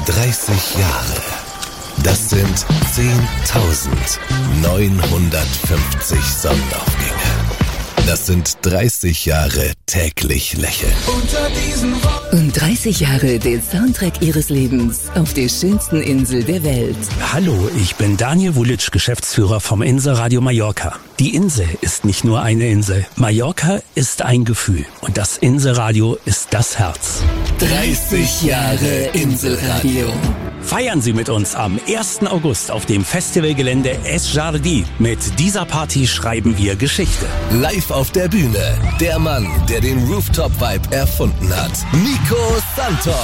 30 Jahre. Das sind 10.950 Sonnenaufgänge. Das sind 30 Jahre täglich lächeln. Und 30 Jahre den Soundtrack ihres Lebens auf der schönsten Insel der Welt. Hallo, ich bin Daniel Vulic, Geschäftsführer vom Inselradio Mallorca. Die Insel ist nicht nur eine Insel. Mallorca ist ein Gefühl. Und das Inselradio ist das Herz. 30 Jahre Inselradio. Feiern Sie mit uns am 1. August auf dem Festivalgelände Es Jardí. Mit dieser Party schreiben wir Geschichte. Live auf der Bühne, der Mann, der den Rooftop-Vibe erfunden hat. Nico Santos.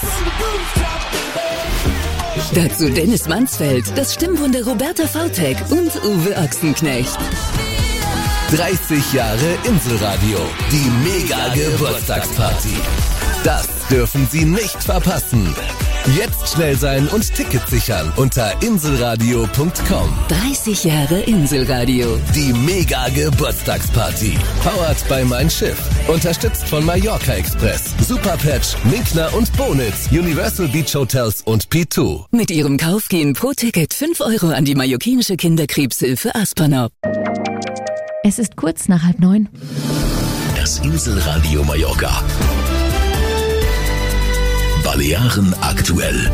Dazu Dennis Mansfeld, das Stimmwunder Roberta Vautek und Uwe Ochsenknecht. 30 Jahre Inselradio, die Mega-Geburtstagsparty. Das dürfen Sie nicht verpassen. Jetzt schnell sein und Tickets sichern unter inselradio.com. 30 Jahre Inselradio. Die Mega-Geburtstagsparty. Powered by Mein Schiff. Unterstützt von Mallorca Express, Superpatch, Minkner und Bonitz, Universal Beach Hotels und P2. Mit ihrem Kauf gehen pro Ticket 5 € an die mallorquinische Kinderkrebshilfe Aspernop. Es ist kurz nach 8:30. Das Inselradio Mallorca. Balearen aktuell.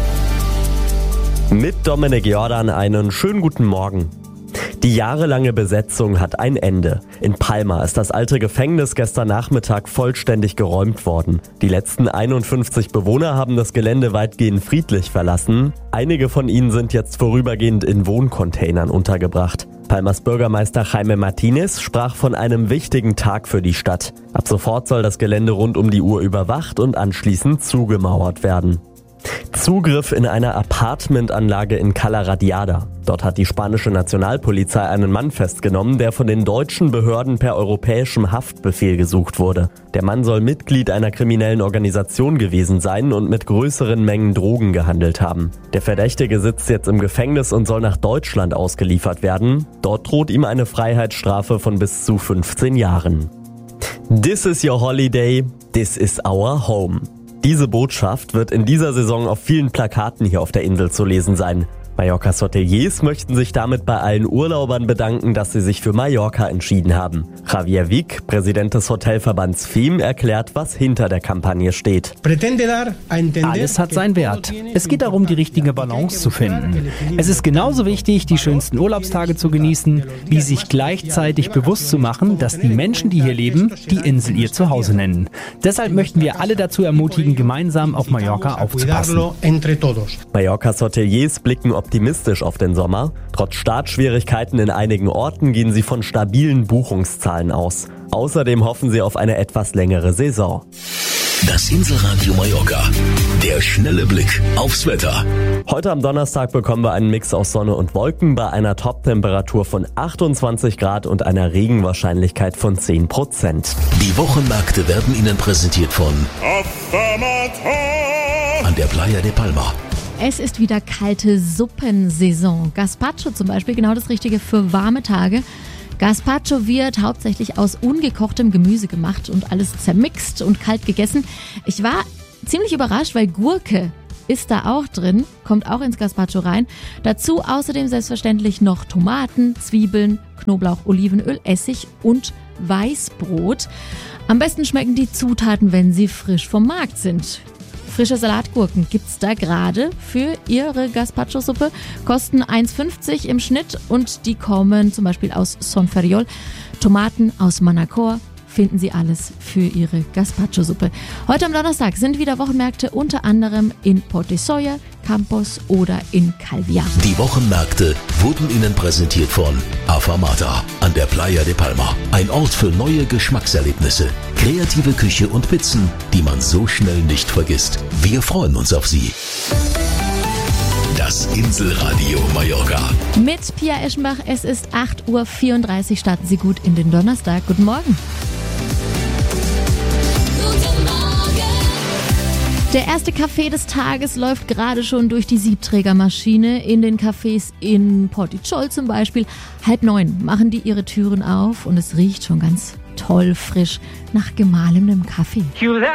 Mit Dominik Jordan einen schönen guten Morgen. Die jahrelange Besetzung hat ein Ende. In Palma ist das alte Gefängnis gestern Nachmittag vollständig geräumt worden. Die letzten 51 Bewohner haben das Gelände weitgehend friedlich verlassen. Einige von ihnen sind jetzt vorübergehend in Wohncontainern untergebracht. Palmas Bürgermeister Jaime Martinez sprach von einem wichtigen Tag für die Stadt. Ab sofort soll das Gelände rund um die Uhr überwacht und anschließend zugemauert werden. Zugriff in einer Apartmentanlage in Cala Radiada. Dort hat die spanische Nationalpolizei einen Mann festgenommen, der von den deutschen Behörden per europäischem Haftbefehl gesucht wurde. Der Mann soll Mitglied einer kriminellen Organisation gewesen sein und mit größeren Mengen Drogen gehandelt haben. Der Verdächtige sitzt jetzt im Gefängnis und soll nach Deutschland ausgeliefert werden. Dort droht ihm eine Freiheitsstrafe von bis zu 15 Jahren. This is your holiday, this is our home. Diese Botschaft wird in dieser Saison auf vielen Plakaten hier auf der Insel zu lesen sein. Mallorcas Hoteliers möchten sich damit bei allen Urlaubern bedanken, dass sie sich für Mallorca entschieden haben. Javier Vic, Präsident des Hotelverbands FEM, erklärt, was hinter der Kampagne steht. Alles hat seinen Wert. Es geht darum, die richtige Balance zu finden. Es ist genauso wichtig, die schönsten Urlaubstage zu genießen, wie sich gleichzeitig bewusst zu machen, dass die Menschen, die hier leben, die Insel ihr Zuhause nennen. Deshalb möchten wir alle dazu ermutigen, gemeinsam auf Mallorca aufzupassen. Mallorcas Hoteliers blicken optimistisch auf den Sommer. Trotz Startschwierigkeiten in einigen Orten gehen sie von stabilen Buchungszahlen aus. Außerdem hoffen sie auf eine etwas längere Saison. Das Inselradio Mallorca. Der schnelle Blick aufs Wetter. Heute am Donnerstag bekommen wir einen Mix aus Sonne und Wolken bei einer Toptemperatur von 28 Grad und einer Regenwahrscheinlichkeit von 10%. Die Wochenmärkte werden Ihnen präsentiert von an der Playa de Palma. Es ist wieder kalte Suppensaison. Gazpacho zum Beispiel, genau das Richtige für warme Tage. Gazpacho wird hauptsächlich aus ungekochtem Gemüse gemacht und alles zermixt und kalt gegessen. Ich war ziemlich überrascht, weil Gurke ist da auch drin, kommt auch ins Gazpacho rein. Dazu außerdem selbstverständlich noch Tomaten, Zwiebeln, Knoblauch, Olivenöl, Essig und Weißbrot. Am besten schmecken die Zutaten, wenn sie frisch vom Markt sind. Frische Salatgurken gibt's da gerade für Ihre Gazpacho-Suppe. Kosten 1,50 im Schnitt und die kommen zum Beispiel aus Son Ferriol. Tomaten aus Manacor finden Sie alles für Ihre Gazpacho-Suppe. Heute am Donnerstag sind wieder Wochenmärkte, unter anderem in Port de Soya, Campos oder in Calviá. Die Wochenmärkte wurden Ihnen präsentiert von Afamata an der Playa de Palma. Ein Ort für neue Geschmackserlebnisse, kreative Küche und Pizzen, die man so schnell nicht vergisst. Wir freuen uns auf Sie. Das Inselradio Mallorca. Mit Pia Eschenbach, es ist 8:34 Uhr, starten Sie gut in den Donnerstag. Guten Morgen. Der erste Kaffee des Tages läuft gerade schon durch die Siebträgermaschine in den Cafés in Portichol zum Beispiel. 8:30 machen die ihre Türen auf und es riecht schon ganz toll frisch nach gemahlenem Kaffee.